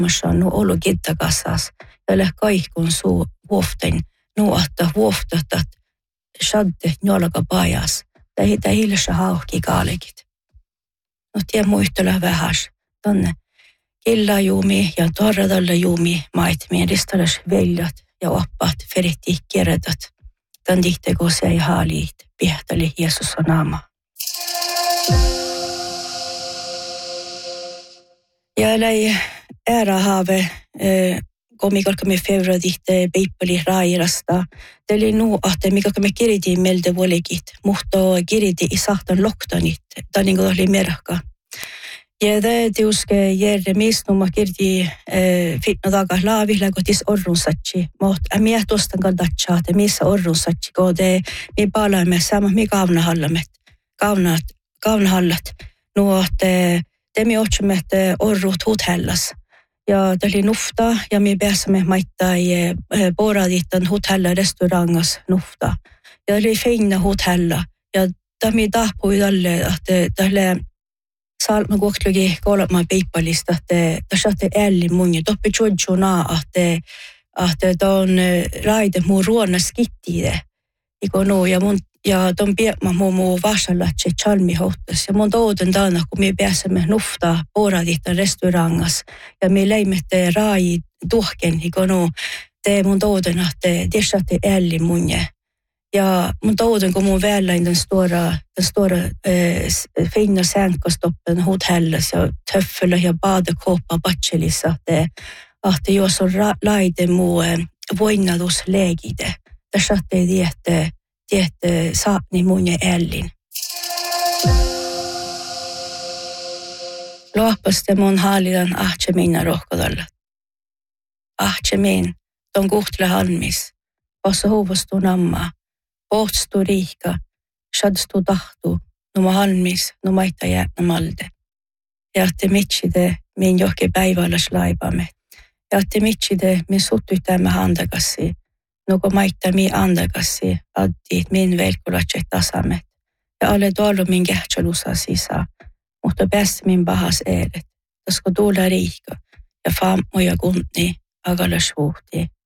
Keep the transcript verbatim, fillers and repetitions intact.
Massa nu olo gittakassas, ja kaikkun suu vuoften, nu ahta vuoftatat, shadde njolaka pajas, tai hitä hilsa hauhki kaalegit. No tie muistella vähäs, tonne killajuumi ja torradalla juumi mait mien ristalas veljat ja oppat feritti kirjatat, tan dihteko se ei haaliit, pihtali Jeesus on naama. Ja läi äärahave, komikalkami februarihte peippali rairasta. Teli nu ahte mikalkami kiriti melde voligit, muhto kiriti isahtan loktanit, taninko oli merkka. Ja det tiuske järre misnuma kirti fitna taga laavilla kotis orrunsatsi. Mot ämiä tuostan kaldatsaate, missä orrunsatsi, kode mi palaamme sama mi kaavnahallamet. Kaavnaat, kaavnahallat. Nuo te temi otsumet orruut huuthellas. Ja det oli nufta ja mi pääsemme maittai poradittan huuthella restaurangas nufta. Ja oli feinna huuthella. Ja tämä tahpui tälle, että tälle Salma kohtlugi kolma peippalista, että tässä on älli mungi. Toppi tjodjuna, että että on raide muu ruona skittiide. Ikonu ja mun ja ton piekma muu muu vasalla se chalmi hohtas. Ja mun touden taana, kun me pääsemme nufta poradittan restaurangas ja me leimette rai tuhken ikonu te mun touden, että tässä on älli mungi. Ja mun touden, kun mun väärläin den stora, den stora äh, fina sänkkastoppen hotellas ja töffel ja badekåpa batselissa, että että jos on ra- laite muu äh, voinnaduslegide. Tässä ei tiedä, tiedä saapni mun ja ällin. Loppusti mun haalidan ahtse minna rohkodalla. Ahtse min, ton kuhtele halmis, ossa huvustu nammaa. Pohtstu riika, shadstu tahtu, numa halmis, numa ita jäätna malde. Ja te mitside min johki päiväläs laipamme. Ja te mitside min suttu tämmä handakassi, nuko maita mi andakassi, addi min velkulatset tasamme. Ja alle tuolla min kähtsälusa sisä, mutta päästä min pahas eilet, koska tuolla riika ja fammo ja kunni agalas vuhti.